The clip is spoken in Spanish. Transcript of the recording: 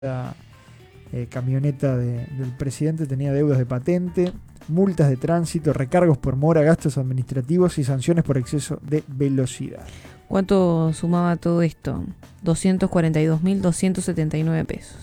La camioneta del presidente tenía deudas de patente, multas de tránsito, recargos por mora, gastos administrativos y sanciones por exceso de velocidad. ¿Cuánto sumaba todo esto? 242.279 pesos.